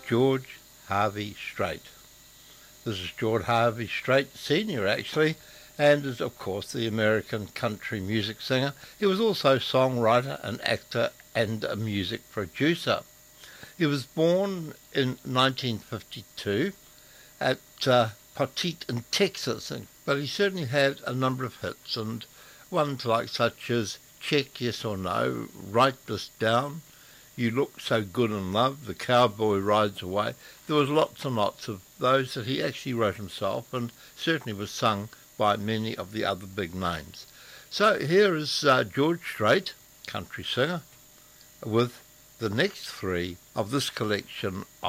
George Harvey Strait. This is George Harvey Strait Sr. actually, and is of course the American country music singer. He was also songwriter, an actor and a music producer. He was born in 1952 at Petite in Texas, but he certainly had a number of hits, and ones like such as Check Yes or No, Write This Down, You Look So Good in Love, The Cowboy Rides Away. There was lots and lots of those that he actually wrote himself, and certainly was sung by many of the other big names. So here is George Strait, country singer, with the next three of this collection